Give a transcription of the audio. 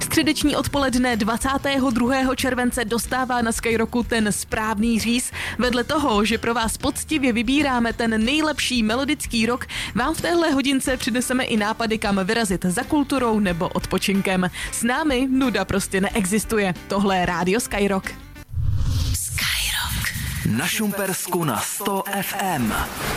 Středeční odpoledne 22. července dostává na Skyrocku ten správný říz. Vedle toho, že pro vás poctivě vybíráme ten nejlepší melodický rock, vám v téhle hodince přineseme i nápady, kam vyrazit za kulturou nebo odpočinkem. S námi nuda prostě neexistuje. Tohle je Rádio Skyrock. Na Šumpersku na 100 FM.